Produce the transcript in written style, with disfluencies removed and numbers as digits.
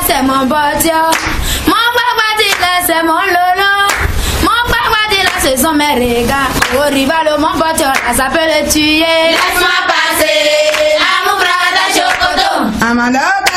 c'est mon bâtiment. Mon papa c'est mon lolo. Mon papa c'est son mériga. Au rival, mon bâtiment, ça peut le tuer. Laisse-moi passer à mon bras de chocolat. Amanda.